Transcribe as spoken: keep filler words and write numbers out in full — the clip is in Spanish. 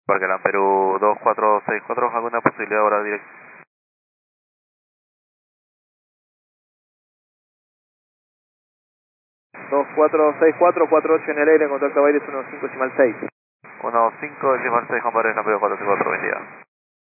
Parque Lan Perú dos cuatro seis cuatro, ¿alguna posibilidad ahora directa? dos cuatro seis cuatro, cuatro ocho en el aire, contacto Baires uno cinco decimal seis. uno cinco decimal seis, Juan Pablo, Lan Perú cuatro seis cuatro, buen día.